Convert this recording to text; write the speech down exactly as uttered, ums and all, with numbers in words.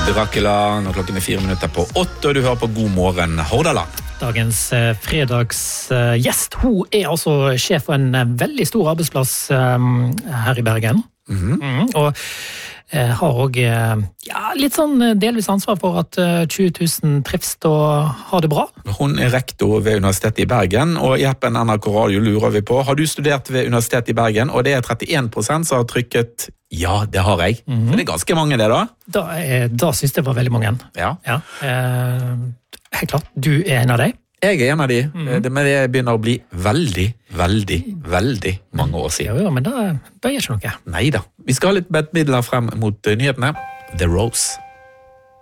Dracula, når klokken er fire minutter på åtte, og du hører på God morgen Hordaland. Dagens eh, fredagsgjest, eh, hun er altså sjef for en eh, veldig stor arbeidsplass eh, her i Bergen. Mm-hmm. Mm, og eh, har også eh, ja, litt sånn delvis ansvar for at eh, tjue tusen trives og har det bra. Hun er rektor ved Universitetet i Bergen, og i appen N R K Radio lurer vi på, har du studert ved Universitetet i Bergen, og det er trettien prosent som har trykket ja, det har jeg. Mm-hmm. Så det er ganske mange det da. Da, eh, da synes jeg det var veldig mange. Ja. Ja. Eh, helt klart, du er en av deg. Jeg er en av de, mm-hmm. det, men det begynner å bli veldig, veldig, veldig mange år siden. Ja, ja men da, da gjør ikke noe. Neida. Vi skal ha litt bedmidler frem mot uh, nyhetene. The Rose.